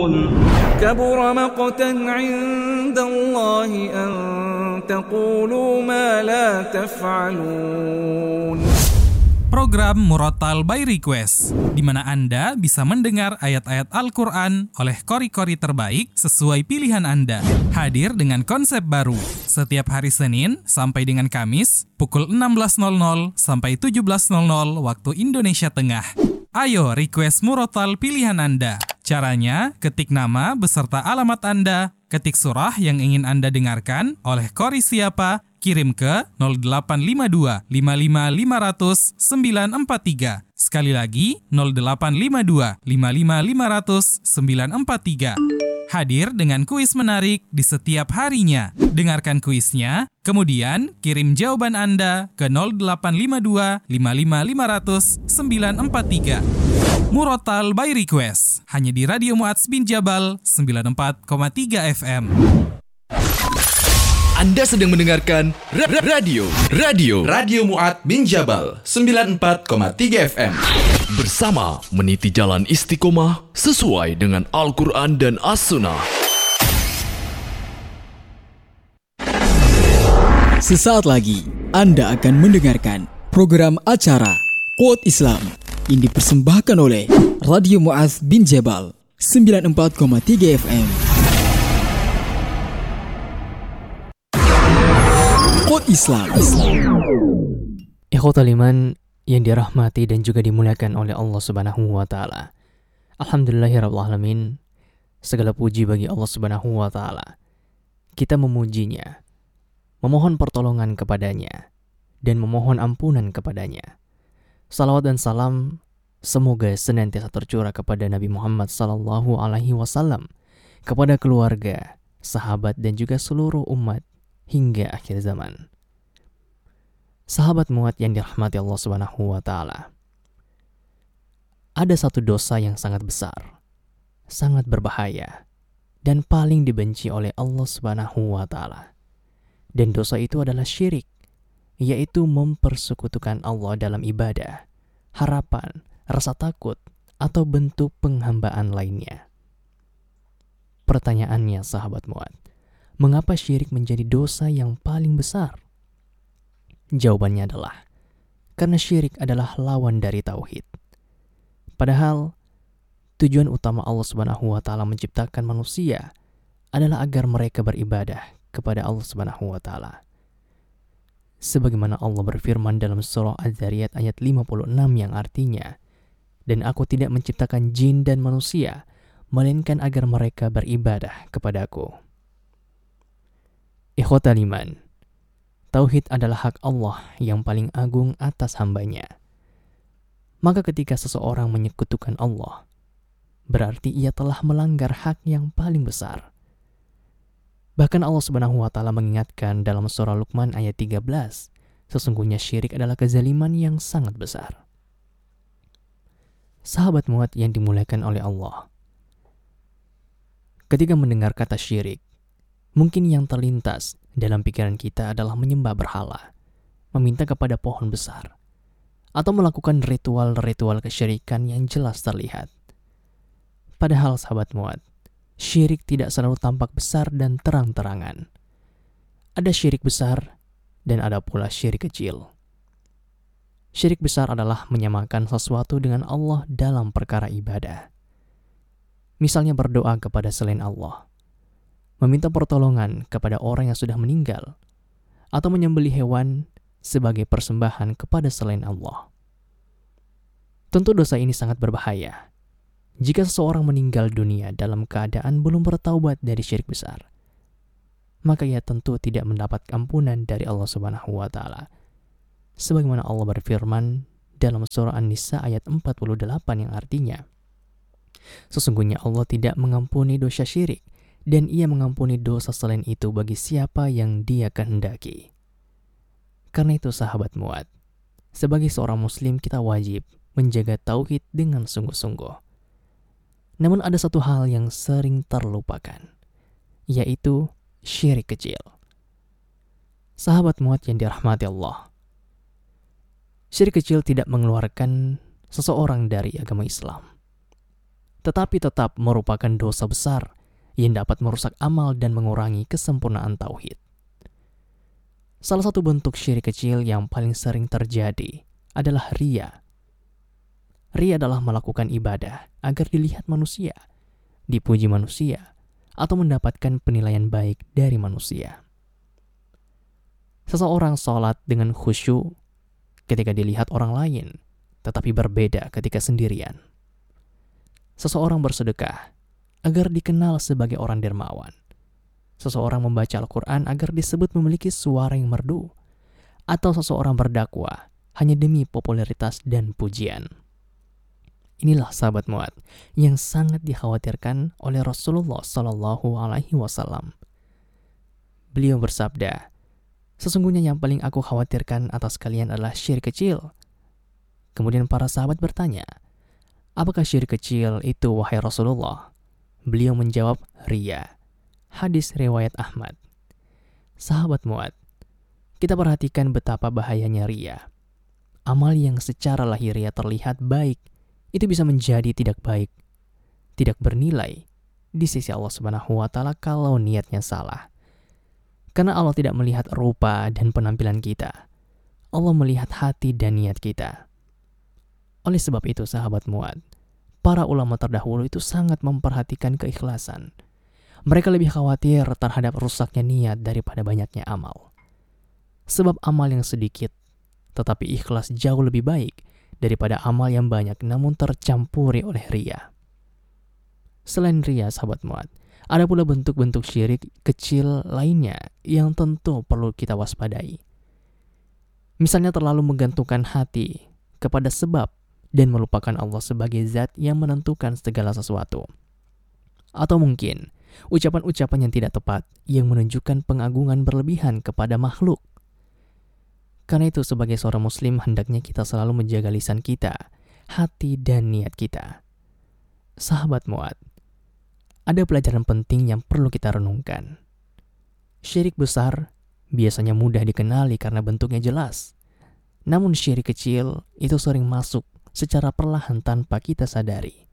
كبر مقتا عند الله أن تقولوا ما لا تفعلون. Program Murotal by Request, di mana Anda bisa mendengar ayat-ayat Al-Quran oleh kori-kori terbaik sesuai pilihan Anda. Hadir dengan konsep baru, setiap hari Senin sampai dengan Kamis, pukul 16.00 sampai 17.00 waktu Indonesia Tengah. Ayo request Murotal pilihan Anda. Caranya, ketik nama beserta alamat Anda, ketik surah yang ingin Anda dengarkan oleh kori siapa, kirim ke 0852 55 500 943. Sekali lagi 0852 55 500 943. Hadir dengan kuis menarik di setiap harinya. Dengarkan kuisnya, kemudian kirim jawaban Anda ke 0852 55 500 943. Murotal by Request, hanya di Radio Mu'adz bin Jabal 94,3 FM. Anda sedang mendengarkan Radio Mu'adz bin Jabal 94,3 FM. Bersama meniti jalan istiqomah sesuai dengan Al-Quran dan As-Sunnah. Sesaat lagi Anda akan mendengarkan program acara Quote Islam yang dipersembahkan oleh Radio Mu'adz bin Jabal 94,3 FM. Quote Islam. Ikhwatal iman yang dirahmati dan juga dimuliakan oleh Allah Subhanahu wa taala. Alhamdulillahirabbil alamin. Segala puji bagi Allah Subhanahu wa taala. Kita memujinya, memohon pertolongan kepadanya dan memohon ampunan kepadanya. Salawat dan salam semoga senantiasa tercurah kepada Nabi Muhammad sallallahu alaihi wasallam, kepada keluarga, sahabat dan juga seluruh umat hingga akhir zaman. Sahabat Mu'adz yang dirahmati Allah Subhanahu wa taala. Ada satu dosa yang sangat besar, sangat berbahaya dan paling dibenci oleh Allah Subhanahu wa taala. Dan dosa itu adalah syirik, yaitu mempersekutukan Allah dalam ibadah, harapan, rasa takut atau bentuk penghambaan lainnya. Pertanyaannya sahabat Mu'adz, mengapa syirik menjadi dosa yang paling besar? Jawabannya adalah karena syirik adalah lawan dari tauhid. Padahal tujuan utama Allah Subhanahu wa taala menciptakan manusia adalah agar mereka beribadah kepada Allah Subhanahu wa taala. Sebagaimana Allah berfirman dalam surah Az-Zariyat ayat 56 yang artinya, "Dan aku tidak menciptakan jin dan manusia melainkan agar mereka beribadah kepadaku." Ikhwatal iman, tauhid adalah hak Allah yang paling agung atas hambanya. Maka ketika seseorang menyekutukan Allah, berarti ia telah melanggar hak yang paling besar. Bahkan Allah Subhanahu wa taala mengingatkan dalam surah Luqman ayat 13, sesungguhnya syirik adalah kezaliman yang sangat besar. Sahabat Mu'adz yang dimuliakan oleh Allah, ketika mendengar kata syirik, mungkin yang terlintas dalam pikiran kita adalah menyembah berhala, meminta kepada pohon besar, atau melakukan ritual-ritual kesyirikan yang jelas terlihat. Padahal sahabat Mu'adz, syirik tidak selalu tampak besar dan terang-terangan. Ada syirik besar dan ada pula syirik kecil. Syirik besar adalah menyamakan sesuatu dengan Allah dalam perkara ibadah. Misalnya berdoa kepada selain Allah, meminta pertolongan kepada orang yang sudah meninggal, atau menyembelih hewan sebagai persembahan kepada selain Allah. Tentu dosa ini sangat berbahaya. Jika seseorang meninggal dunia dalam keadaan belum bertaubat dari syirik besar, maka ia tentu tidak mendapat ampunan dari Allah Subhanahu wa taala. Sebagaimana Allah berfirman dalam surah An-Nisa ayat 48 yang artinya, "Sesungguhnya Allah tidak mengampuni dosa syirik, dan ia mengampuni dosa selain itu bagi siapa yang dia kehendaki." Karena itu sahabat Mu'adz, sebagai seorang muslim kita wajib menjaga tauhid dengan sungguh-sungguh. Namun ada satu hal yang sering terlupakan, yaitu syirik kecil. Sahabat Mu'adz yang dirahmati Allah, syirik kecil tidak mengeluarkan seseorang dari agama Islam. tetapi tetap merupakan dosa besar yang dapat merusak amal dan mengurangi kesempurnaan tauhid. Salah satu bentuk syirik kecil yang paling sering terjadi adalah riya. Riya adalah melakukan ibadah agar dilihat manusia, dipuji manusia, atau mendapatkan penilaian baik dari manusia. Seseorang sholat dengan khusyuk ketika dilihat orang lain, tetapi berbeda ketika sendirian. Seseorang bersedekah agar dikenal sebagai orang dermawan. Seseorang membaca Al-Quran agar disebut memiliki suara yang merdu. Atau seseorang berdakwah hanya demi popularitas dan pujian. Inilah sahabat Mu'ad yang sangat dikhawatirkan oleh Rasulullah SAW. Beliau bersabda, "Sesungguhnya yang paling aku khawatirkan atas kalian adalah syirik kecil." Kemudian para sahabat bertanya, "Apakah syirik kecil itu, wahai Rasulullah?" Beliau menjawab, riya. Hadis riwayat Ahmad. Sahabat Mu'ad, kita perhatikan betapa bahayanya riya. Amal yang secara lahiriah terlihat baik, itu bisa menjadi tidak baik, tidak bernilai di sisi Allah Subhanahu wa Ta'ala kalau niatnya salah. Karena Allah tidak melihat rupa dan penampilan kita. Allah melihat hati dan niat kita. Oleh sebab itu, sahabat Mu'ad, para ulama terdahulu itu sangat memperhatikan keikhlasan. Mereka lebih khawatir terhadap rusaknya niat daripada banyaknya amal. Sebab amal yang sedikit, tetapi ikhlas jauh lebih baik daripada amal yang banyak namun tercampuri oleh riya. Selain riya, sahabat Mu'ad, ada pula bentuk-bentuk syirik kecil lainnya yang tentu perlu kita waspadai. Misalnya terlalu menggantungkan hati kepada sebab dan melupakan Allah sebagai zat yang menentukan segala sesuatu. Atau mungkin ucapan-ucapan yang tidak tepat yang menunjukkan pengagungan berlebihan kepada makhluk. Karena itu sebagai seorang muslim hendaknya kita selalu menjaga lisan kita, hati dan niat kita. Sahabat Mu'ad, ada pelajaran penting yang perlu kita renungkan. Syirik besar biasanya mudah dikenali karena bentuknya jelas. Namun syirik kecil itu sering masuk secara perlahan tanpa kita sadari.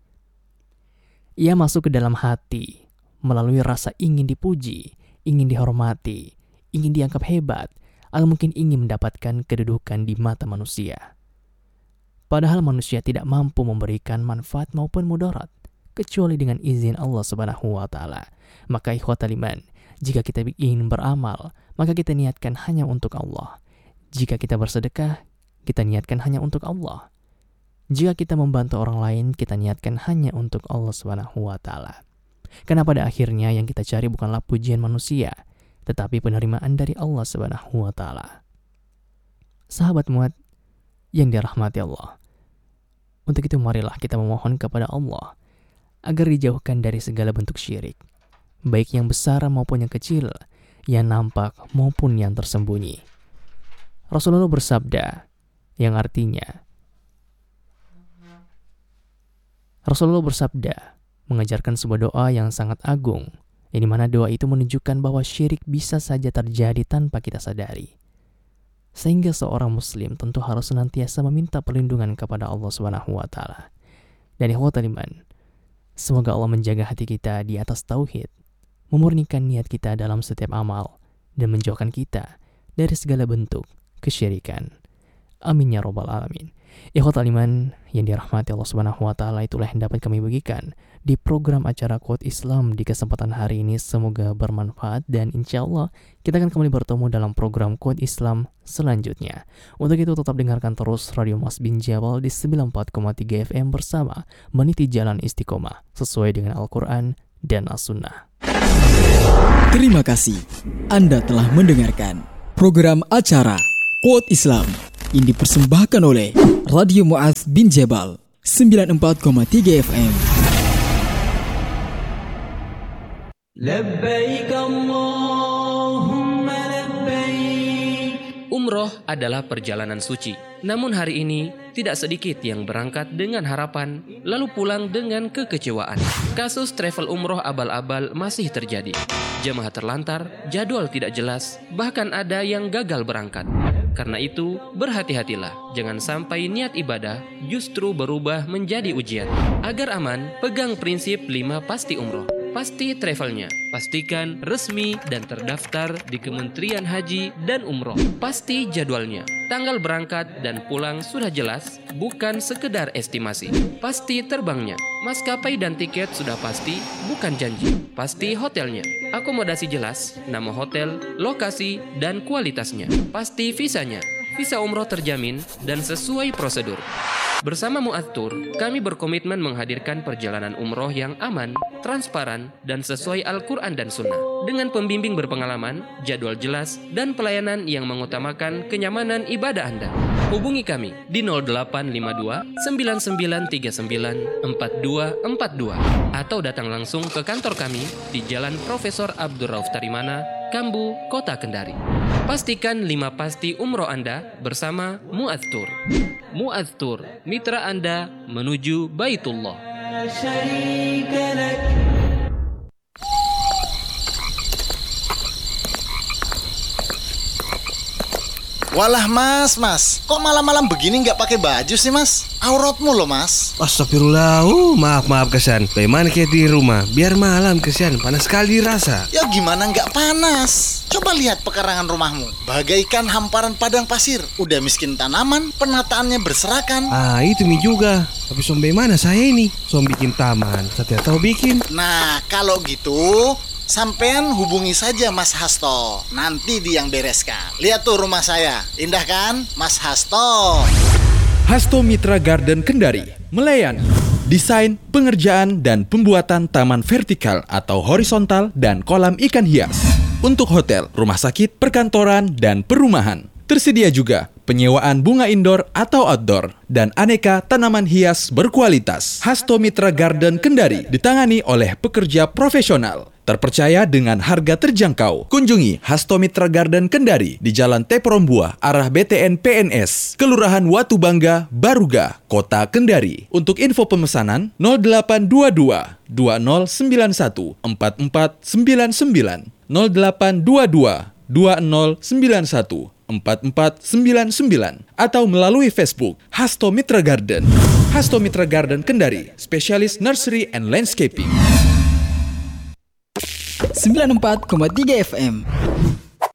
Ia masuk ke dalam hati melalui rasa ingin dipuji, ingin dihormati, ingin dianggap hebat, atau mungkin ingin mendapatkan kedudukan di mata manusia. Padahal manusia tidak mampu memberikan manfaat maupun mudarat kecuali dengan izin Allah Subhanahu wa Ta'ala. Maka ikhwatal iman, jika kita ingin beramal, maka kita niatkan hanya untuk Allah. Jika kita bersedekah, kita niatkan hanya untuk Allah. Jika kita membantu orang lain, kita niatkan hanya untuk Allah Subhanahu wa Ta'ala. Karena pada akhirnya yang kita cari bukanlah pujian manusia, tetapi penerimaan dari Allah Subhanahu wa Ta'ala. Sahabat Mu'ad yang dirahmati Allah, untuk itu marilah kita memohon kepada Allah agar dijauhkan dari segala bentuk syirik, baik yang besar maupun yang kecil, yang nampak maupun yang tersembunyi. Rasulullah bersabda, yang artinya mengajarkan sebuah doa yang sangat agung, yang dimana doa itu menunjukkan bahwa syirik bisa saja terjadi tanpa kita sadari. Sehingga seorang muslim tentu harus senantiasa meminta perlindungan kepada Allah Subhanahu wa Ta'ala. Dan ikhwatal iman, semoga Allah menjaga hati kita di atas tauhid, memurnikan niat kita dalam setiap amal, dan menjauhkan kita dari segala bentuk kesyirikan. Amin ya rabbal alamin. Ikhwatal iman yang dirahmati Allah Subhanahu wa Ta'ala, itulah yang dapat kami bagikan di program acara Quote Islam di kesempatan hari ini. Semoga bermanfaat dan insya Allah kita akan kembali bertemu dalam program Quote Islam selanjutnya. Untuk itu tetap dengarkan terus Radio Mu'adz bin Jabal di 94,3 FM bersama meniti jalan istiqomah sesuai dengan Al-Quran dan As-Sunnah. Terima kasih Anda telah mendengarkan program acara Quote Islam yang dipersembahkan oleh Radio Mu'adz bin Jabal 94,3 FM. Labbaik Allahumma labbaik. Umroh adalah perjalanan suci. Namun hari ini tidak sedikit yang berangkat dengan harapan lalu pulang dengan kekecewaan. Kasus travel umroh abal-abal masih terjadi. Jemaah terlantar, jadwal tidak jelas, bahkan ada yang gagal berangkat. Karena itu, berhati-hatilah. Jangan sampai niat ibadah justru berubah menjadi ujian. Agar aman, pegang prinsip 5 pasti umroh. Pasti travelnya, pastikan resmi dan terdaftar di Kementerian Haji dan Umroh. Pasti jadwalnya, tanggal berangkat dan pulang sudah jelas, bukan sekedar estimasi. Pasti terbangnya, maskapai dan tiket sudah pasti, bukan janji. Pasti hotelnya, akomodasi jelas, nama hotel, lokasi, dan kualitasnya. Pasti visanya, visa umroh terjamin dan sesuai prosedur. Bersama Mu'adz Tour, kami berkomitmen menghadirkan perjalanan umroh yang aman, transparan, dan sesuai Al-Quran dan Sunnah. Dengan pembimbing berpengalaman, jadwal jelas, dan pelayanan yang mengutamakan kenyamanan ibadah Anda. Hubungi kami di 0852 9939 4242 atau datang langsung ke kantor kami di Jalan Profesor Abdul Rauf Tarimana, Kambu, Kota Kendari. Pastikan 5 pasti umroh Anda bersama Mu'adz Tour. Mu'adz Tour, mitra Anda menuju Baitullah. Walah mas, kok malam-malam begini nggak pakai baju sih mas? Auratmu loh mas. Astagfirullah, maaf Kesan. Bagaimana kayak di rumah? Biar malam Kesan, panas sekali rasa. Ya gimana nggak panas? Coba lihat pekarangan rumahmu, bagaikan hamparan padang pasir. Udah miskin tanaman, penataannya berserakan. Itu mi juga. Tapi bagaimana saya ini? Bikin taman, saya tidak tahu bikin. Nah, kalau gitu sampean hubungi saja Mas Hasto. Nanti dia yang bereskan. Lihat tuh rumah saya, indah kan Mas Hasto? Hasto Mitra Garden Kendari melayani desain, pengerjaan, dan pembuatan taman vertikal atau horizontal dan kolam ikan hias untuk hotel, rumah sakit, perkantoran, dan perumahan. Tersedia juga penyewaan bunga indoor atau outdoor dan aneka tanaman hias berkualitas. Hasto Mitra Garden Kendari ditangani oleh pekerja profesional, terpercaya dengan harga terjangkau. Kunjungi Hasto Mitra Garden Kendari di Jalan Teprombuah, arah BTN PNS, Kelurahan Watu Bangga, Baruga, Kota Kendari. Untuk info pemesanan 0822 2091 4499 0822 2091 4499 atau melalui Facebook Hasto Mitra Garden. Hasto Mitra Garden Kendari, spesialis nursery and landscaping. 94,3 FM